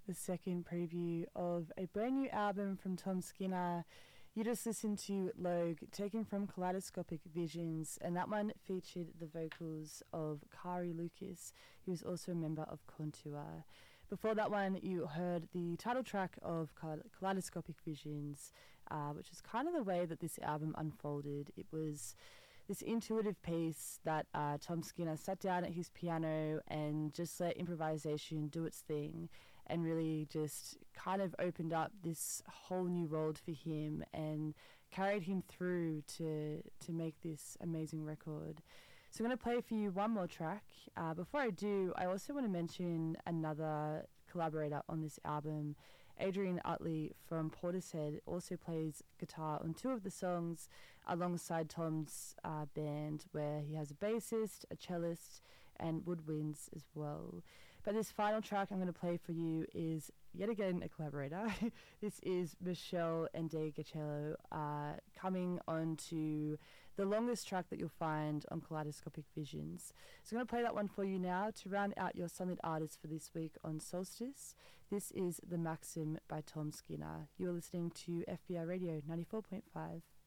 the second preview of a brand new album from Tom Skinner. You just listened to Logue, taken from Kaleidoscopic Visions, and that one featured the vocals of Kari Lucas, who's also a member of Contour. Before that one, you heard the title track of Kaleidoscopic Visions, which is kind of the way that this album unfolded. It was this intuitive piece that Tom Skinner sat down at his piano and just let improvisation do its thing, and really just kind of opened up this whole new world for him and carried him through to make this amazing record. So I'm going to play for you one more track. Before I do, I also want to mention another collaborator on this album. Adrian Utley from Portishead also plays guitar on two of the songs alongside Tom's band, where he has a bassist, a cellist, and woodwinds as well. But this final track I'm going to play for you is yet again a collaborator. This is Michelle and DeGacello coming on to the longest track that you'll find on Kaleidoscopic Visions. So I'm going to play that one for you now to round out your Sunlit artists for this week on Solstice. This is The Maxim by Tom Skinner. You are listening to FBI Radio 94.5.